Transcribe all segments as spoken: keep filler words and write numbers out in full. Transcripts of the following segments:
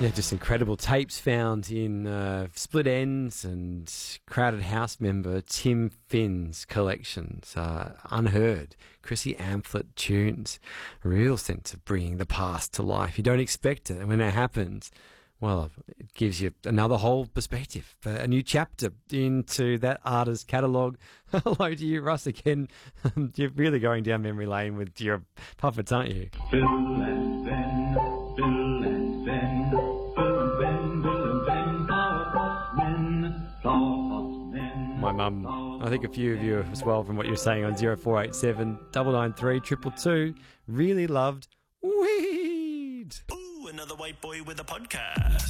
Yeah, just incredible tapes found in uh, Split Ends and Crowded House member Tim Finn's collections. Uh, unheard. Chrissy Amphlett tunes. A real sense of bringing the past to life. You don't expect it. And when it happens, well, it gives you another whole perspective, a new chapter into that artist's catalogue. Hello to you, Russ, again. You're really going down memory lane with your puppets, aren't you? Bill and Ben, Bill and Ben, Bill and Ben, Bill and Ben, Powerpuff Men, Powerpuff Men. My mum, I think a few of you as well from what you're saying on zero four eight seven, nine nine three, two two two, really loved weed. Ooh, another white boy with a podcast.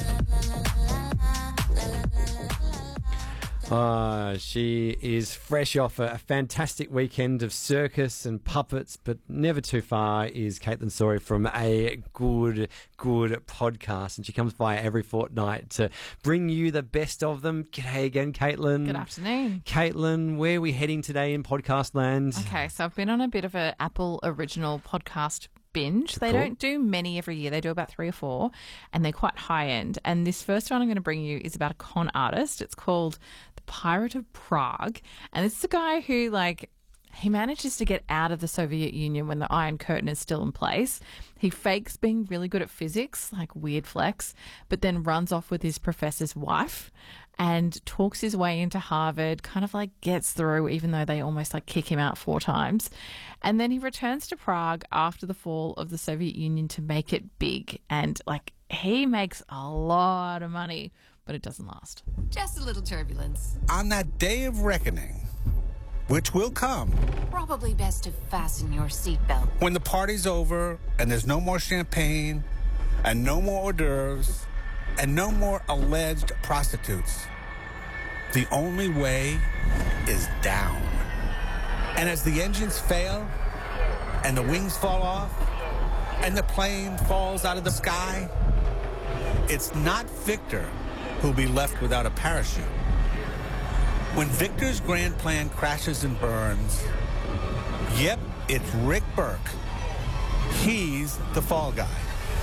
Uh, she is fresh off a, a fantastic weekend of circus and puppets, but never too far is Caitlin Sawyer from a good, good podcast. And she comes by every fortnight to bring you the best of them. G'day again, Caitlin. Good afternoon. Caitlin, where are we heading today in podcast land? Okay, so I've been on a bit of an Apple original podcast binge. They Cool. don't do many every year. They do about three or four, and they're quite high end. And this first one I'm going to bring you is about a con artist. It's called The Pirate of Prague. And this is a guy who, like, he manages to get out of the Soviet Union when the Iron Curtain is still in place. He fakes being really good at physics, like weird flex, but then runs off with his professor's wife and talks his way into Harvard, kind of like gets through, even though they almost like kick him out four times. And then he returns to Prague after the fall of the Soviet Union to make it big. And like he makes a lot of money, but it doesn't last. Just a little turbulence. On that day of reckoning, which will come, Probably best to fasten your seatbelt. when the party's over and there's no more champagne and no more hors d'oeuvres and no more alleged prostitutes. The only way is down. And as the engines fail and the wings fall off and the plane falls out of the sky, it's not Victor who'll be left without a parachute. When Victor's grand plan crashes and burns, yep, it's Rick Burke. He's the fall guy.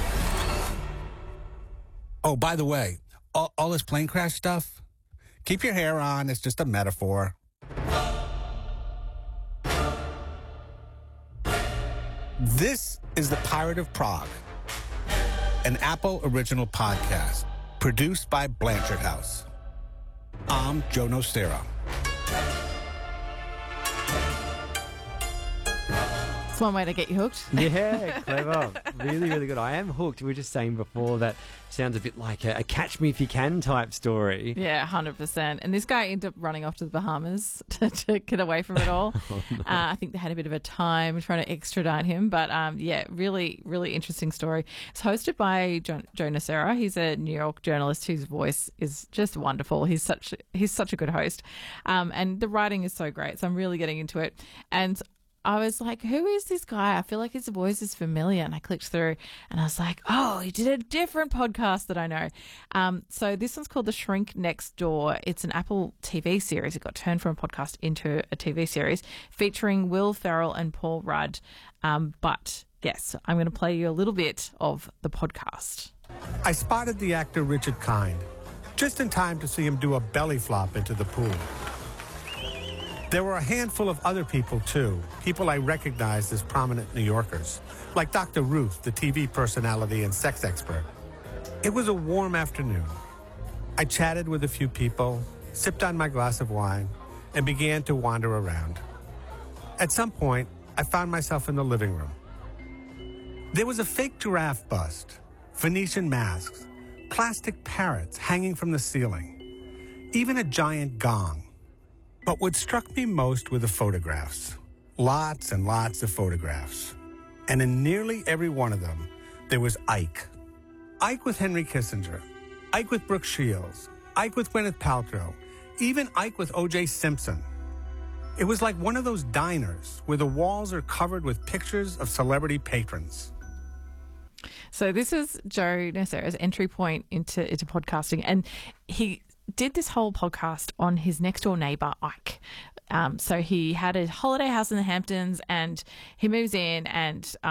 Oh, by the way, all, all this plane crash stuff, keep your hair on. It's just a metaphor. This is The Pirate of Prague, an Apple original podcast produced by Blanchard House. I'm Joe Nocera. It's one way to get you hooked. Yeah, clever. Really, really good. I am hooked. We were just saying before that sounds a bit like a, a catch me if you can type story. Yeah, one hundred percent. And this guy ended up running off to the Bahamas to, to get away from it all. oh, no. uh, I think they had a bit of a time trying to extradite him. But um, yeah, really, really interesting story. It's hosted by Joe, Joe Nocera. He's a New York journalist whose voice is just wonderful. He's such he's such a good host. Um, and the writing is so great. So I'm really getting into it. And I was like, who is this guy? I feel like his voice is familiar. And I clicked through and I was like, oh, he did a different podcast that I know. Um, so this one's called The Shrink Next Door. It's an Apple T V series. It got turned from a podcast into a T V series featuring Will Ferrell and Paul Rudd. Um, but yes, I'm going to play you a little bit of the podcast. I spotted the actor Richard Kind just in time to see him do a belly flop into the pool. There were a handful of other people, too, people I recognized as prominent New Yorkers, like Doctor Ruth, the T V personality and sex expert. It was a warm afternoon. I chatted with a few people, sipped on my glass of wine, and began to wander around. At some point, I found myself in the living room. There was a fake giraffe bust, Venetian masks, plastic parrots hanging from the ceiling, even a giant gong. But what struck me most were the photographs. Lots and lots of photographs. And in nearly every one of them, there was Ike. Ike with Henry Kissinger. Ike with Brooke Shields. Ike with Gwyneth Paltrow. Even Ike with O J Simpson. It was like one of those diners where the walls are covered with pictures of celebrity patrons. So this is Joe Nocera's entry point into, into podcasting. And he did this whole podcast on his next door neighbour, Ike. Um, so he had a holiday house in the Hamptons and he moves in and